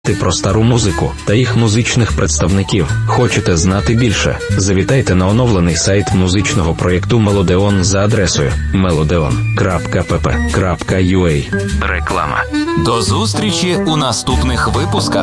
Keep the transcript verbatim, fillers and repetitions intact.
Про стару музику та їх музичних представників. Хочете знати більше? Завітайте на оновлений сайт музичного проєкту Мелодеон за адресою мелодеон крапка пі пі крапка ю а. Реклама. До зустрічі у наступних випусках.